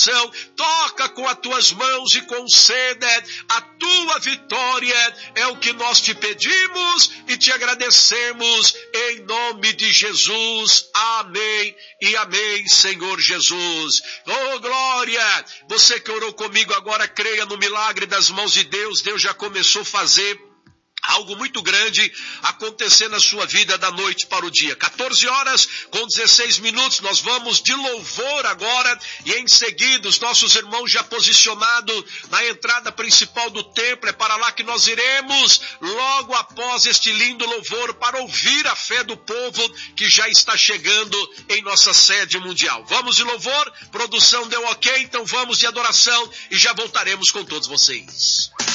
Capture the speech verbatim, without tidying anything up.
coração, toca com as tuas mãos e conceda a tua vitória. É o que nós te pedimos e te agradecemos em nome de Jesus. Amém e amém, Senhor Jesus. Oh, glória! Você que orou comigo agora, creia no milagre das mãos de Deus. Deus já começou a fazer algo muito grande acontecer na sua vida da noite para o dia. quatorze horas com dezesseis minutos, nós vamos de louvor agora e em seguida os nossos irmãos já posicionados na entrada principal do templo, é para lá que nós iremos logo após este lindo louvor para ouvir a fé do povo que já está chegando em nossa sede mundial. Vamos de louvor, produção deu ok, então vamos de adoração e já voltaremos com todos vocês.